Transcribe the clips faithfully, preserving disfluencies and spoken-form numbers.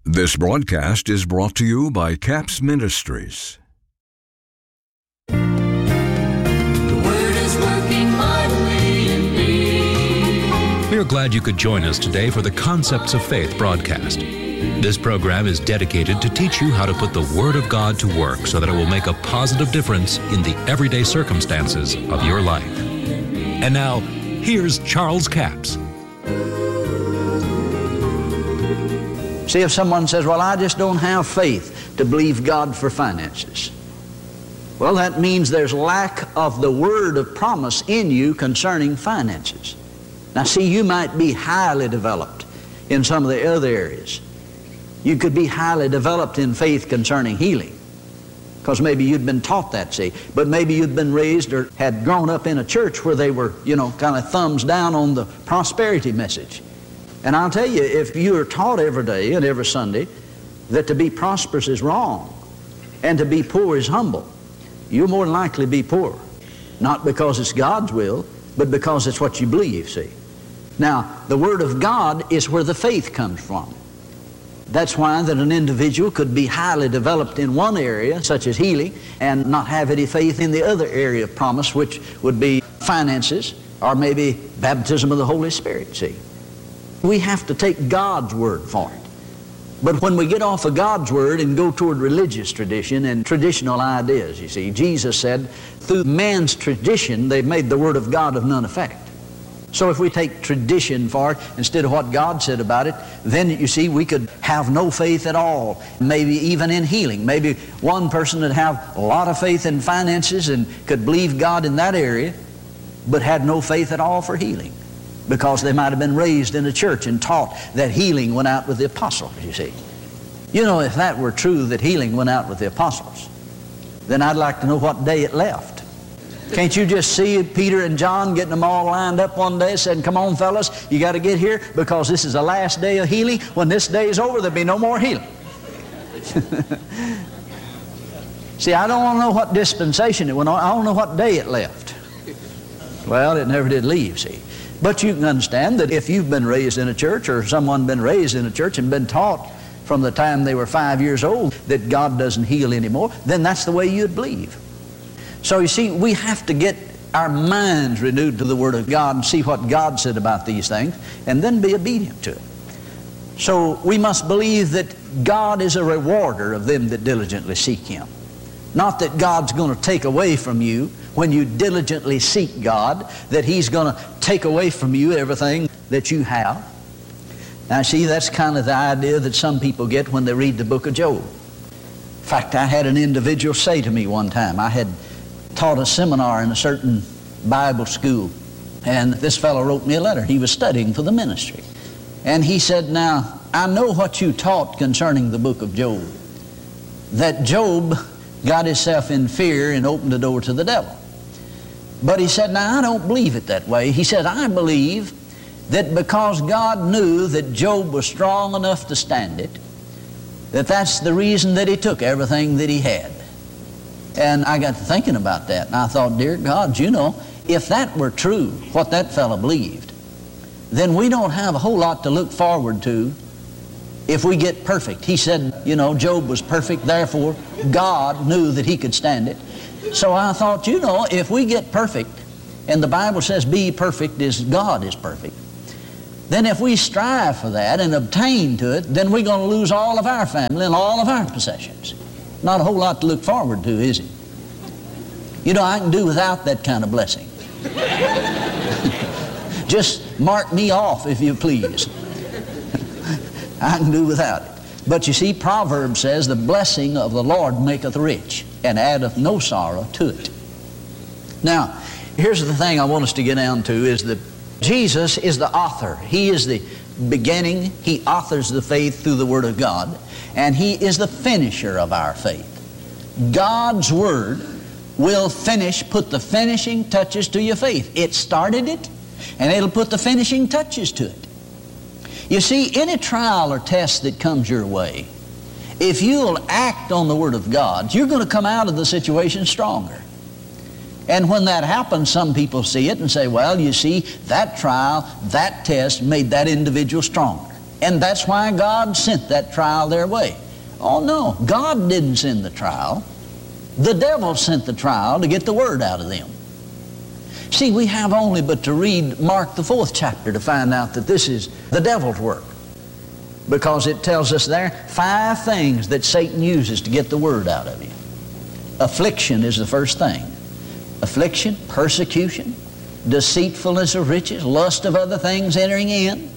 This broadcast is brought to you by Capps Ministries. The Word is working mightily in me. We are glad you could join us today for the Concepts of Faith broadcast. This program is dedicated to teach you how to put the Word of God to work so that it will make a positive difference in the everyday circumstances of your life. And now, here's Charles Capps. See, if someone says, well, I just don't have faith to believe God for finances. Well, that means there's lack of the word of promise in you concerning finances. Now, see, you might be highly developed in some of the other areas. You could be highly developed in faith concerning healing, because maybe you'd been taught that, see. But maybe you'd been raised or had grown up in a church where they were, you know, kind of thumbs down on the prosperity message. And I'll tell you, if you are taught every day and every Sunday that to be prosperous is wrong and to be poor is humble, you'll more than likely be poor. Not because it's God's will, but because it's what you believe, see. Now, the Word of God is where the faith comes from. That's why that an individual could be highly developed in one area, such as healing, and not have any faith in the other area of promise, which would be finances or maybe baptism of the Holy Spirit, see. We have to take God's Word for it. But when we get off of God's Word and go toward religious tradition and traditional ideas, you see, Jesus said, through man's tradition, they've made the Word of God of none effect. So if we take tradition for it instead of what God said about it, then you see we could have no faith at all, maybe even in healing. Maybe one person would have a lot of faith in finances and could believe God in that area, but had no faith at all for healing, because they might have been raised in a church and taught that healing went out with the apostles, you see. You know, if that were true, that healing went out with the apostles, then I'd like to know what day it left. Can't you just see Peter and John getting them all lined up one day, saying, come on, fellas, you got to get here because this is the last day of healing. When this day is over, there'll be no more healing. See, I don't want to know what dispensation it went on. I don't know what day it left. Well, it never did leave, see. But you can understand that if you've been raised in a church or someone been raised in a church and been taught from the time they were five years old that God doesn't heal anymore, then that's the way you'd believe. So you see, we have to get our minds renewed to the Word of God and see what God said about these things and then be obedient to it. So we must believe that God is a rewarder of them that diligently seek Him. Not that God's going to take away from you when you diligently seek God, that He's going to take away from you everything that you have. Now see, that's kind of the idea that some people get when they read the book of Job. In fact, I had an individual say to me one time, I had taught a seminar in a certain Bible school, and this fellow wrote me a letter. He was studying for the ministry. And he said, now, I know what you taught concerning the book of Job, that Job got himself in fear and opened the door to the devil. But he said, now I don't believe it that way. He said, I believe that because God knew that Job was strong enough to stand it, that that's the reason that He took everything that he had. And I got to thinking about that, and I thought, dear God, you know, if that were true, what that fellow believed, then we don't have a whole lot to look forward to if we get perfect. He said, you know, Job was perfect, therefore God knew that he could stand it. So I thought, you know, if we get perfect, and the Bible says be perfect as God is perfect, then if we strive for that and obtain to it, then we're going to lose all of our family and all of our possessions. Not a whole lot to look forward to, is it? You know, I can do without that kind of blessing. Just mark me off, if you please. I can do without it. But you see, Proverbs says, the blessing of the Lord maketh rich, and addeth no sorrow to it. Now, here's the thing I want us to get down to, is that Jesus is the author. He is the beginning. He authors the faith through the Word of God, and He is the finisher of our faith. God's Word will finish, put the finishing touches to your faith. It started it, and it'll put the finishing touches to it. You see, any trial or test that comes your way, if you'll act on the Word of God, you're going to come out of the situation stronger. And when that happens, some people see it and say, well, you see, that trial, that test made that individual stronger. And that's why God sent that trial their way. Oh no, God didn't send the trial. The devil sent the trial to get the word out of them. See, we have only but to read Mark the fourth chapter to find out that this is the devil's work. Because it tells us there five things that Satan uses to get the word out of you. Affliction is the first thing. Affliction, persecution, deceitfulness of riches, lust of other things entering in.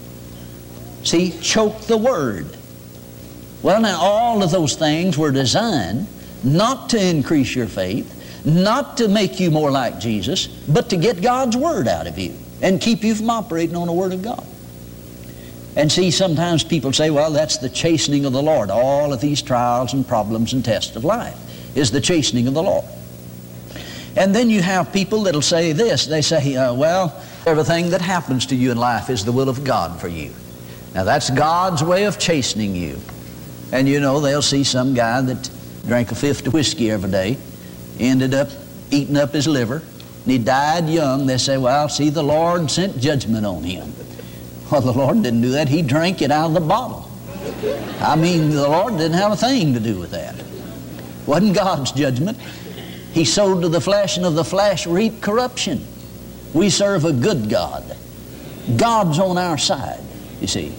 See, choke the word. Well, now all of those things were designed not to increase your faith, not to make you more like Jesus, but to get God's word out of you and keep you from operating on the word of God. And see, sometimes people say, well, that's the chastening of the Lord. All of these trials and problems and tests of life is the chastening of the Lord. And then you have people that'll say this. They say, uh, well, everything that happens to you in life is the will of God for you. Now, that's God's way of chastening you. And you know, they'll see some guy that drank a fifth of whiskey every day, ended up eating up his liver, and he died young. They say, well, see, the Lord sent judgment on him. Well, the Lord didn't do that. He drank it out of the bottle. I mean, the Lord didn't have a thing to do with that. Wasn't God's judgment. He sowed to the flesh, and of the flesh reaped corruption. We serve a good God. God's on our side, you see.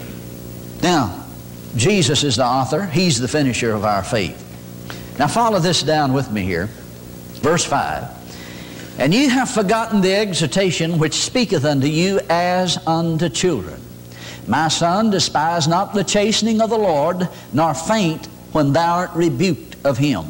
Now, Jesus is the author. He's the finisher of our faith. Now, follow this down with me here. Verse five. And ye have forgotten the exhortation which speaketh unto you as unto children. My son, despise not the chastening of the Lord, nor faint when thou art rebuked of him.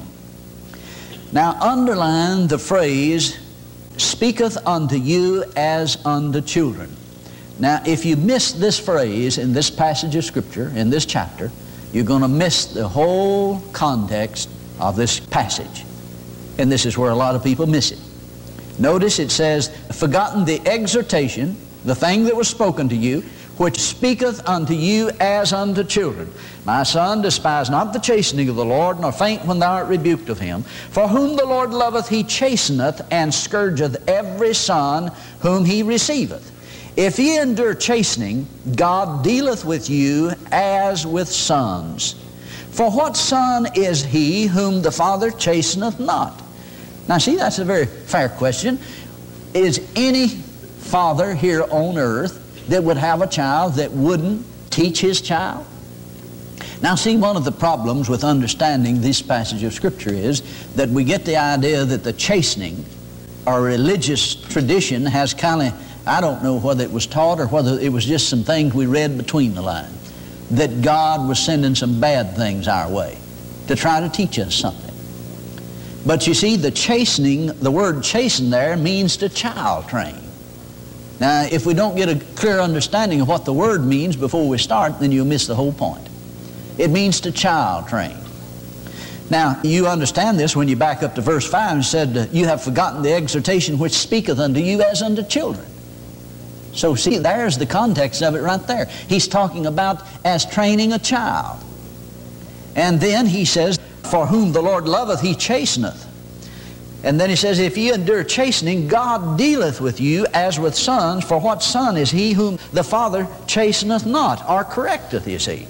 Now, underline the phrase, speaketh unto you as unto children. Now, if you miss this phrase in this passage of Scripture, in this chapter, you're going to miss the whole context of this passage. And this is where a lot of people miss it. Notice it says, forgotten the exhortation, the thing that was spoken to you, which speaketh unto you as unto children. My son, despise not the chastening of the Lord, nor faint when thou art rebuked of him. For whom the Lord loveth, he chasteneth, and scourgeth every son whom he receiveth. If ye endure chastening, God dealeth with you as with sons. For what son is he whom the Father chasteneth not? Now see, that's a very fair question. Is any father here on earth that would have a child that wouldn't teach his child? Now see, one of the problems with understanding this passage of Scripture is that we get the idea that the chastening or religious tradition has kind of, I don't know whether it was taught or whether it was just some things we read between the lines, that God was sending some bad things our way to try to teach us something. But you see, the chastening, the word chasten there means to child train. Now, if we don't get a clear understanding of what the word means before we start, then you'll miss the whole point. It means to child train. Now, you understand this when you back up to verse five and said, you have forgotten the exhortation which speaketh unto you as unto children. So see, there's the context of it right there. He's talking about as training a child. And then he says, for whom the Lord loveth, he chasteneth. And then he says, if ye endure chastening, God dealeth with you as with sons. For what son is he whom the Father chasteneth not, or correcteth, you see?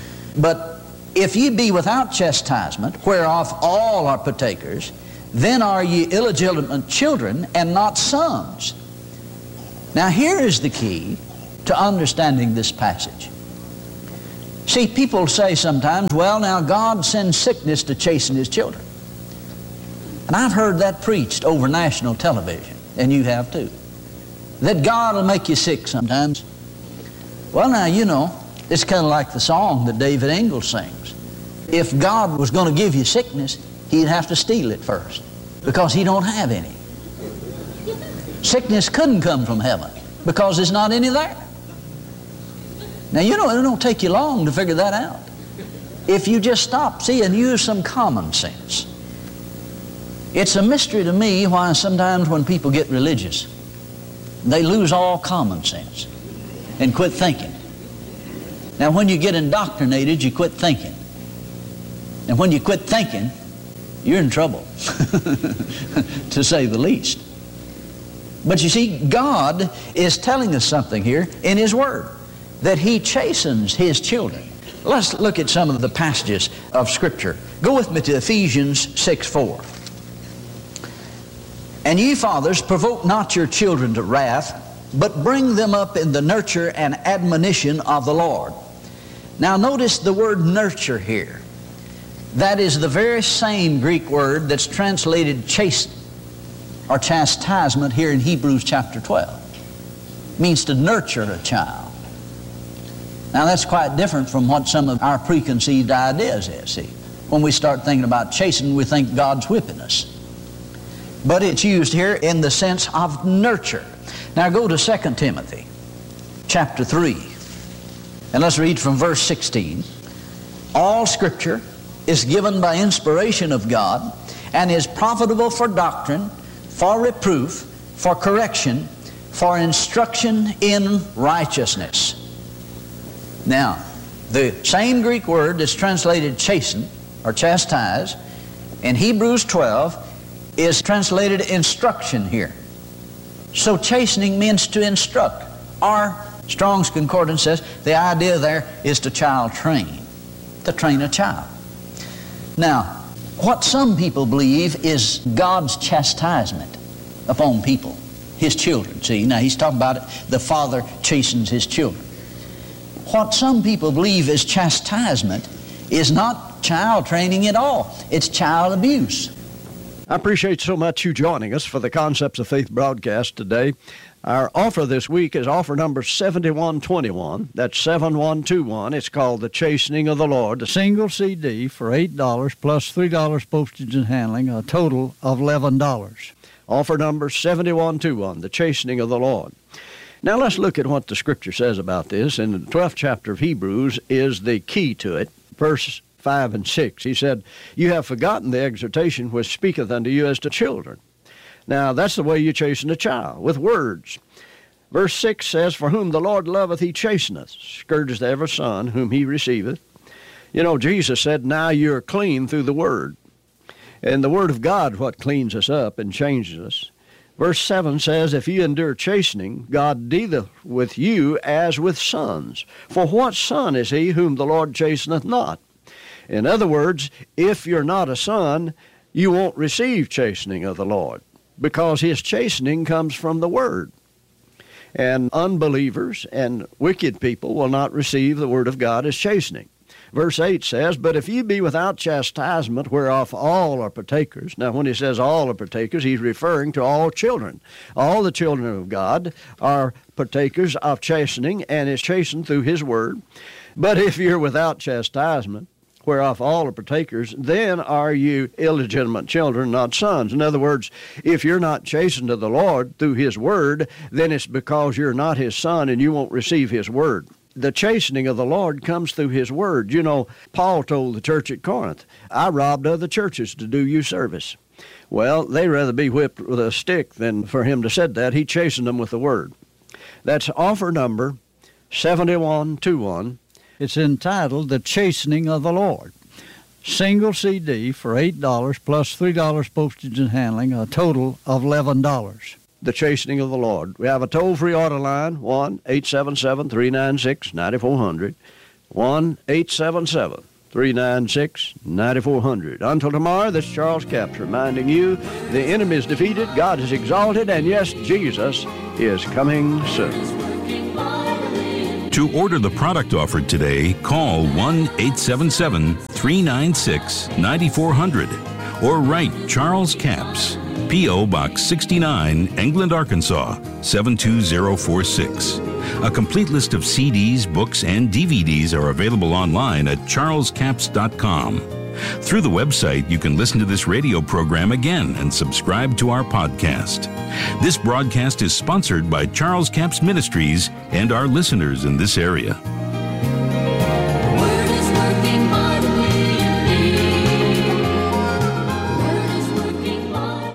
But if ye be without chastisement, whereof all are partakers, then are ye illegitimate children and not sons. Now here is the key to understanding this passage. See, people say sometimes, well, now God sends sickness to chasten his children. And I've heard that preached over national television, and you have too. That God will make you sick sometimes. Well, now, you know, it's kind of like the song that David Ingalls sings. If God was going to give you sickness, he'd have to steal it first, because he don't have any. Sickness couldn't come from heaven, because there's not any there. Now, you know, it don't take you long to figure that out. If you just stop, see, and use some common sense. It's a mystery to me why sometimes when people get religious, they lose all common sense and quit thinking. Now, when you get indoctrinated, you quit thinking. And when you quit thinking, you're in trouble, to say the least. But you see, God is telling us something here in His Word. that He chastens His children. Let's look at some of the passages of Scripture. Go with me to Ephesians six four. And ye fathers, provoke not your children to wrath, but bring them up in the nurture and admonition of the Lord. Now notice the word nurture here. That is the very same Greek word that's translated chasten or chastisement here in Hebrews chapter twelve. It means to nurture a child. Now that's quite different from what some of our preconceived ideas is. See, when we start thinking about chastening, we think God's whipping us. But it's used here in the sense of nurture. Now go to Second Timothy chapter three, and let's read from verse sixteen. All Scripture is given by inspiration of God and is profitable for doctrine, for reproof, for correction, for instruction in righteousness. Now, the same Greek word that's translated chasten or chastise in Hebrews twelve is translated instruction here. So chastening means to instruct. Or Strong's Concordance says the idea there is to child train, to train a child. Now, what some people believe is God's chastisement upon people, His children. See, now he's talking about it, the father chastens his children. What some people believe is chastisement is not child training at all. It's child abuse. I appreciate so much you joining us for the Concepts of Faith broadcast today. Our offer this week is offer number seventy-one twenty-one. That's seven one two one. It's called The Chastening of the Lord. A single C D for eight dollars plus three dollars postage and handling, a total of eleven dollars. Offer number seventy-one twenty-one, The Chastening of the Lord. Now let's look at what the Scripture says about this. In the twelfth chapter of Hebrews is the key to it. Verse five and six. He said, you have forgotten the exhortation which speaketh unto you as to children. Now, that's the way you chasten a child, with words. Verse six says, for whom the Lord loveth, he chasteneth, scourgeth every son whom he receiveth. You know, Jesus said, now you're clean through the Word. And the Word of God is what cleans us up and changes us. Verse seven says, if you endure chastening, God dealeth with you as with sons. For what son is he whom the Lord chasteneth not? In other words, if you're not a son, you won't receive chastening of the Lord, because His chastening comes from the Word. And unbelievers and wicked people will not receive the Word of God as chastening. Verse eight says, but if ye be without chastisement, whereof all are partakers. Now, when he says all are partakers, he's referring to all children. All the children of God are partakers of chastening, and is chastened through His Word. But if you're without chastisement, whereof all are partakers, then are you illegitimate children, not sons. In other words, if you're not chastened of the Lord through His Word, then it's because you're not His son and you won't receive His Word. The chastening of the Lord comes through His Word. You know, Paul told the church at Corinth, I robbed other churches to do you service. Well, they'd rather be whipped with a stick than for him to said that. He chastened them with the Word. That's offer number seventy-one twenty-one. It's entitled The Chastening of the Lord. Single C D for eight dollars plus three dollars postage and handling, a total of eleven dollars. The Chastening of the Lord. We have a toll-free order line, one eight seven seven, three nine six, nine four zero zero, one eight seven seven, three nine six, nine four zero zero. Until tomorrow, this is Charles Capps reminding you the enemy is defeated, God is exalted, and yes, Jesus is coming soon. To order the product offered today, call one eight seven seven, three nine six, nine four zero zero or write Charles Capps, P O Box sixty-nine, England, Arkansas, seven two zero four six. A complete list of C Ds, books, and D V Ds are available online at charles capps dot com. Through the website, you can listen to this radio program again and subscribe to our podcast. This broadcast is sponsored by Charles Capps Ministries and our listeners in this area. The Word is working mightily in me. The Word is working mightily.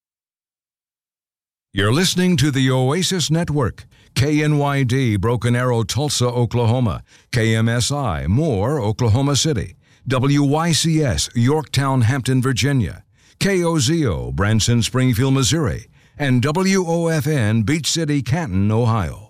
You're listening to the Oasis Network, K N Y D, Broken Arrow, Tulsa, Oklahoma, K M S I, Moore, Oklahoma City, W Y C S, Yorktown, Hampton, Virginia, K O Z O, Branson, Springfield, Missouri, and W O F N, Beach City, Canton, Ohio.